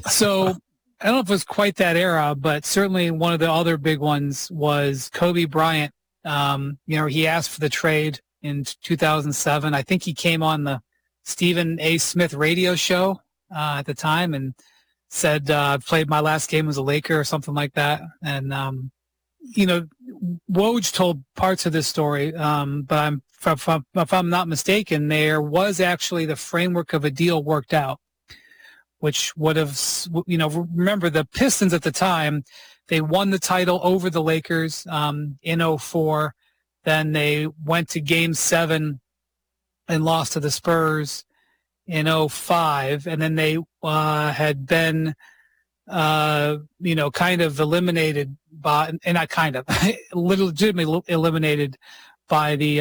So I don't know if it was quite that era, but certainly one of the other big ones was Kobe Bryant. He asked for the trade in 2007. I think he came on the Stephen A. Smith radio show at the time and said, played my last game as a Laker or something like that. And, Woj told parts of this story, but if I'm not mistaken, there was actually the framework of a deal worked out, which would have, remember the Pistons at the time, they won the title over the Lakers in 2004. Then they went to Game 7 and lost to the Spurs in 2005. And then they had been, kind of eliminated by, and not kind of, legitimately eliminated by the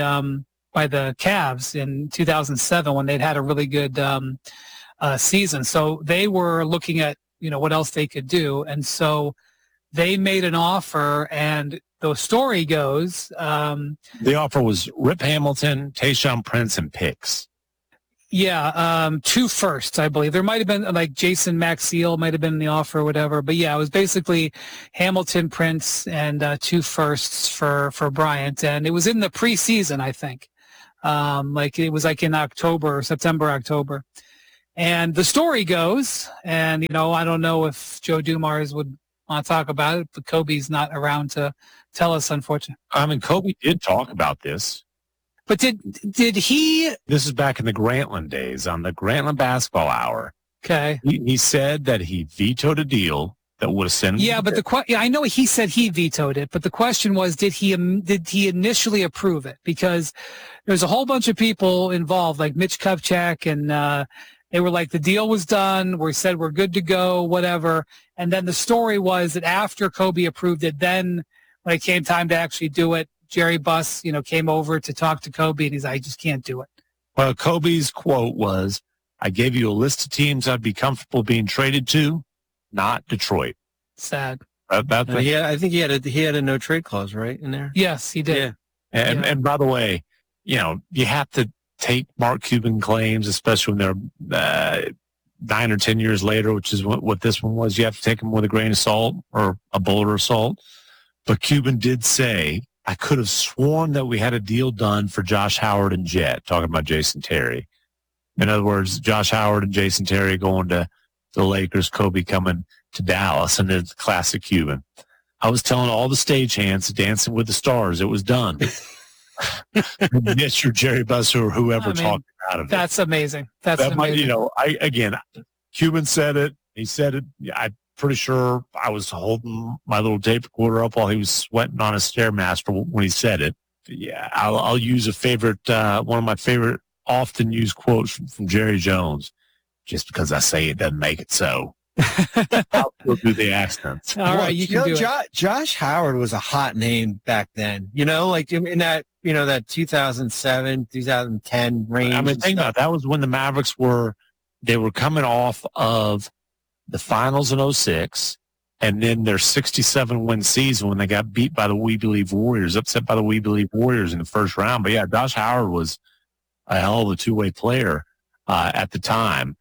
Cavs in 2007 when they'd had a really good season. So they were looking at, what else they could do. And so they made an offer, and the story goes... the offer was Rip Hamilton, Tayshaun Prince, and picks. Yeah, 2 firsts, I believe. There might have been, like, Jason Maxiell might have been in the offer or whatever. But, yeah, it was basically Hamilton, Prince, and 2 firsts for Bryant. And it was in the preseason, I think. It was like in September, October. And the story goes, and, I don't know if Joe Dumars would want to talk about it, but Kobe's not around to tell us, unfortunately. I mean, Kobe did talk about this. But did he? This is back in the Grantland days on the Grantland Basketball Hour. Okay. He said that he vetoed a deal that would have sent him. Yeah, but I know he said he vetoed it, but the question was, did he initially approve it? Because there's a whole bunch of people involved, like Mitch Kupchak, and they were like, the deal was done. We said we're good to go, whatever. And then the story was that after Kobe approved it, then when it came time to actually do it, Jerry Buss, came over to talk to Kobe, and he's like, I just can't do it. Well, Kobe's quote was, I gave you a list of teams I'd be comfortable being traded to, not Detroit. Sad. I think he had a no trade clause, right, in there? Yes, he did. Yeah. And by the way, you have to take Mark Cuban claims, especially when they're 9 or 10 years later, which is what this one was. You have to take them with a grain of salt or a bullet of salt. But Cuban did say, I could have sworn that we had a deal done for Josh Howard and Jet, talking about Jason Terry. In other words, Josh Howard and Jason Terry going to the Lakers, Kobe coming to Dallas, and it's classic Cuban. I was telling all the stagehands Dancing with the Stars, it was done. Yes, you're Jerry Buss or whoever talked out of it. That's amazing. That's amazing. Cuban said it. He said it. I'm pretty sure I was holding my little tape recorder up while he was sweating on his Stairmaster when he said it. Yeah, I'll use a favorite, one of my favorite often used quotes from Jerry Jones. Just because I say it doesn't make it so. I'll do the accents. All right, you can do it. Josh Howard was a hot name back then. Like in that, that 2007, 2010 range. I mean, think about it. That was when the Mavericks were coming off of the finals in 2006, and then their 67-win season when they got beat by the We Believe Warriors, upset by the We Believe Warriors in the first round. But yeah, Josh Howard was a hell of a two-way player at the time.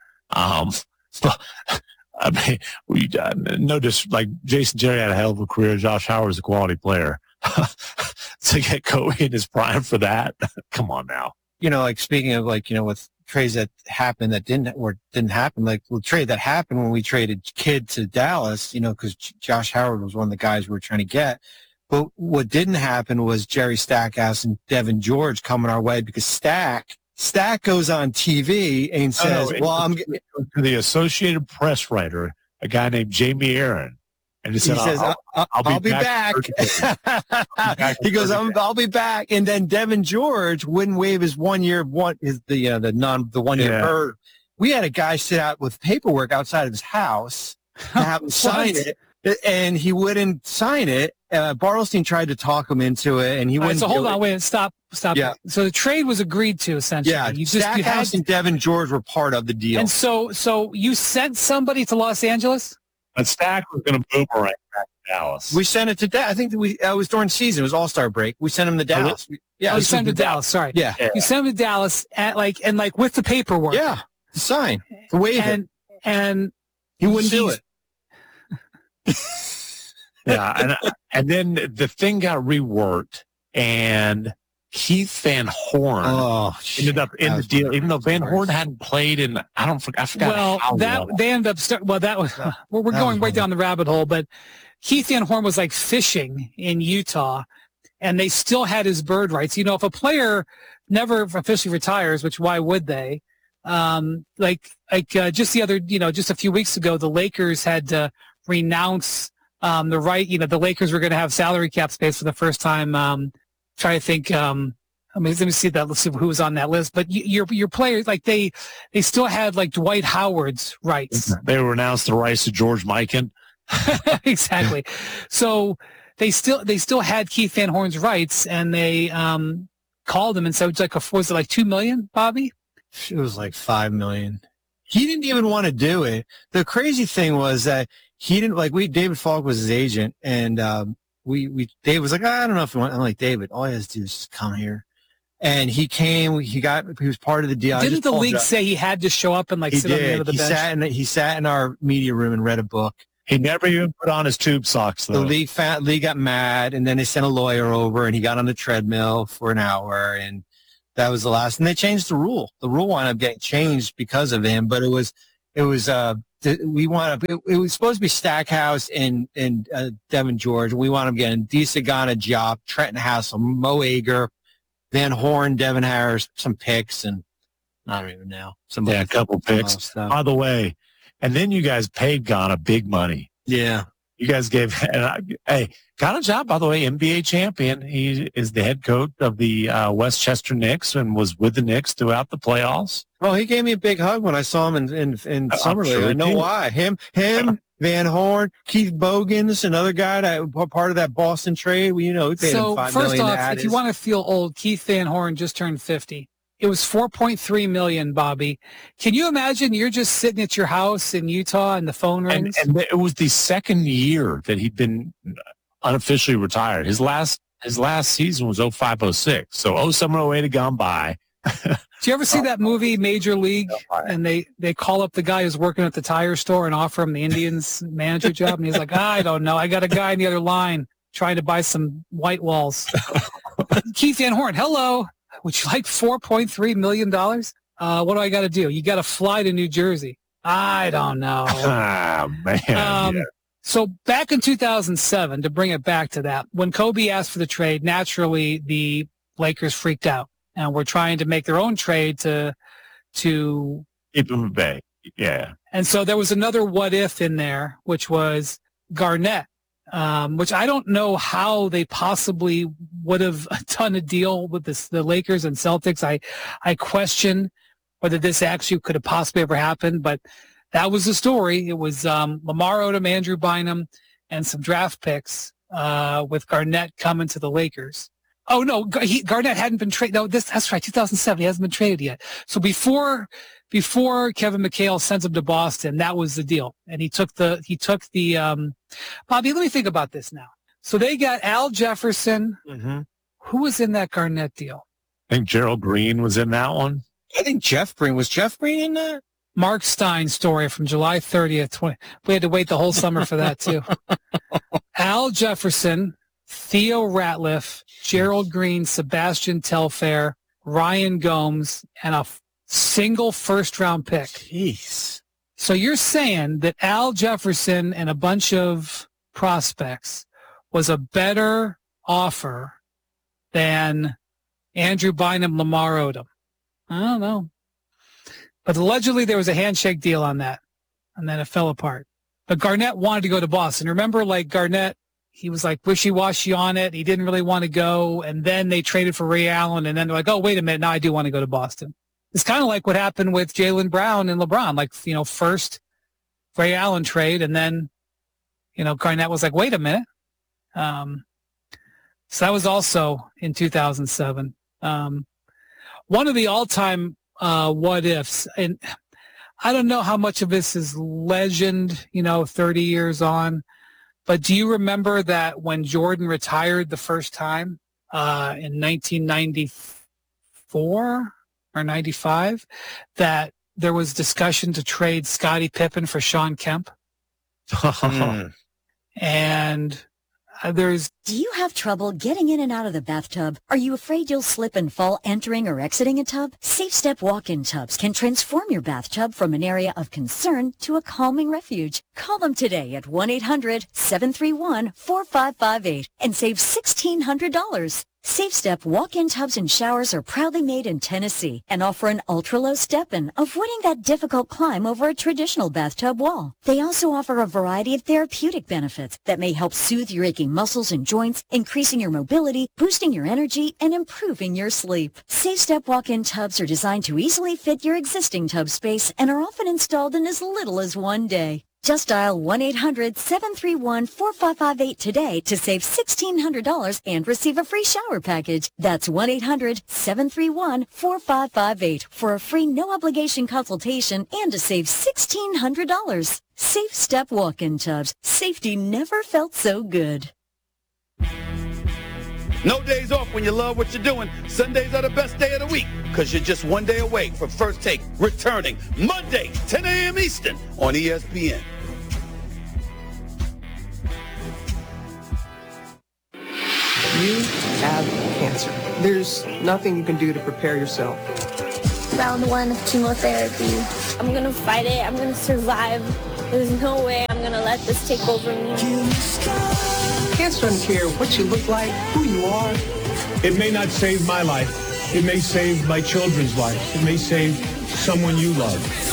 I mean, like Jason Terry had a hell of a career. Josh Howard was a quality player. To get Kobe in his prime for that, come on now. Like speaking of with trades that happened that didn't happen, like the trade that happened when we traded Kidd to Dallas, because Josh Howard was one of the guys we were trying to get. But what didn't happen was Jerry Stackhouse and Devin George coming our way because Stack goes on TV and says, I'm to the Associated Press writer, a guy named Jamie Aaron. And he says, I'll be back. He goes, I'll be back. And then Devin George wouldn't waive his 1 year, the 1 year bird. We had a guy sit out with paperwork outside of his house to have him sign it. And he wouldn't sign it. Bartelstein tried to talk him into it, and he wouldn't. So hold on, wait, stop. Yeah. So the trade was agreed to, essentially. Yeah, Stackhouse and Devin George were part of the deal. And so you sent somebody to Los Angeles? But Stack was going to boomerang back to Dallas. We sent it to Dallas. I think it was during season. It was All-Star break. We sent him to Dallas. You sent him to Dallas. Sorry. Yeah. You sent him to Dallas with the paperwork. Yeah. To sign. To waive it. And He wouldn't do it. Yeah, and then the thing got reworked, and Keith Van Horn ended up in the deal, even though Van Horn hadn't played in, I forgot Well, how that long. they ended up that was we're going right down the rabbit hole, but Keith Van Horn was like fishing in Utah, and they still had his bird rights. You know, if a player never officially retires, which why would they? Just a few weeks ago, the Lakers had to renounce the right. You know, the Lakers were going to have salary cap space for the first time. Try to think. Let me see that. Let's see who was on that list. But your players, like they still had like Dwight Howard's rights. They renounced the rights to George Mikan. Exactly. So they still had Keith Van Horn's rights, and they called him and said, was it like $2 million, Bobby? It was like $5 million. He didn't even want to do it. The crazy thing was that he didn't David Falk was his agent, and Dave was like, I don't know if you want. I'm like, David, all he has to do is just come here. And he came. He was part of the deal. Didn't the league say he had to show up and sit on the end of the bench? He sat in our media room and read a book. He never even put on his tube socks, though. The league got mad, and then they sent a lawyer over, and he got on the treadmill for an hour, and that was the last. And they changed the rule. The rule wound up getting changed because of him, but it was supposed to be Stackhouse and Devin George. We wound up getting D. Sagana, Diop, Trenton Hassel, Mo Ager, Van Horn, Devin Harris, some picks, and I don't even know. A couple picks. By the way, and then you guys paid Ghana big money. Yeah. You guys gave, hey, got a job, by the way, NBA champion. He is the head coach of the Westchester Knicks and was with the Knicks throughout the playoffs. Oh, he gave me a big hug when I saw him in Summer League. I know why. Him, Van Horn, Keith Bogans, another guy that part of that Boston trade. We paid him $5 million. So first off, if you want to feel old, Keith Van Horn just turned 50. It was $4.3 million, Bobby. Can you imagine you're just sitting at your house in Utah and the phone rings? And it was the second year that he'd been unofficially retired. His last season was 05-06. So 07-08 had gone by. Did you ever see that movie, Major League? And they call up the guy who's working at the tire store and offer him the Indians manager job. And he's like, I don't know. I got a guy on the other line trying to buy some white walls. Keith Van Horn, hello. Would you like $4.3 million? What do I got to do? You got to fly to New Jersey. I don't know. Ah, man. Yeah. So back in 2007, to bring it back to that, when Kobe asked for the trade, naturally the Lakers freaked out and were trying to make their own trade to keep him at bay. Yeah. And so there was another what if in there, which was Garnett. Which I don't know how they possibly would have done a deal with the Lakers and Celtics. I question whether this actually could have possibly ever happened, but that was the story. It was Lamar Odom, Andrew Bynum, and some draft picks with Garnett coming to the Lakers. Oh, no, Garnett hadn't been traded. No, that's right, 2007. He hasn't been traded yet. So before Kevin McHale sends him to Boston, that was the deal. And he took the Bobby, let me think about this now. So they got Al Jefferson. Mm-hmm. Who was in that Garnett deal? I think Gerald Green was in that one. I think Jeff Green. Was Jeff Green in that? Mark Stein story from July 30th. We had to wait the whole summer for that, too. Al Jefferson, Theo Ratliff, Gerald Green, Sebastian Telfair, Ryan Gomes, and a single first-round pick. Jeez. So you're saying that Al Jefferson and a bunch of prospects was a better offer than Andrew Bynum, Lamar Odom? I don't know. But allegedly there was a handshake deal on that, and then it fell apart. But Garnett wanted to go to Boston. Remember, Garnett, he was wishy-washy on it. He didn't really want to go, and then they traded for Ray Allen, and then they're like, oh, wait a minute, now I do want to go to Boston. It's kind of like what happened with Jaylen Brown and LeBron. First Ray Allen trade, and then, Garnett was like, wait a minute. So that was also in 2007. One of the all-time what-ifs, and I don't know how much of this is legend, 30 years on, but do you remember that when Jordan retired the first time in 1994 or 95, that there was discussion to trade Scottie Pippen for Sean Kemp. And there's... Do you have trouble getting in and out of the bathtub? Are you afraid you'll slip and fall entering or exiting a tub? Safe Step walk-in tubs can transform your bathtub from an area of concern to a calming refuge. Call them today at 1-800-731-4558 and save $1,600. Safe Step walk-in tubs and showers are proudly made in Tennessee and offer an ultra-low step-in, avoiding that difficult climb over a traditional bathtub wall. They also offer a variety of therapeutic benefits that may help soothe your aching muscles and joints, increasing your mobility, boosting your energy, and improving your sleep. Safe Step walk-in tubs are designed to easily fit your existing tub space and are often installed in as little as one day. Just dial 1-800-731-4558 today to save $1,600 and receive a free shower package. That's 1-800-731-4558 for a free no-obligation consultation and to save $1,600. Safe Step walk-in tubs. Safety never felt so good. No days off when you love what you're doing. Sundays are the best day of the week because you're just one day away from First Take returning Monday, 10 a.m. Eastern on ESPN. You have cancer. There's nothing you can do to prepare yourself. Round 1 of chemotherapy. I'm gonna fight it. I'm gonna survive. There's no way I'm gonna let this take over me. Cancer doesn't care what you look like, who you are. It may not save my life. It may save my children's lives. It may save someone you love.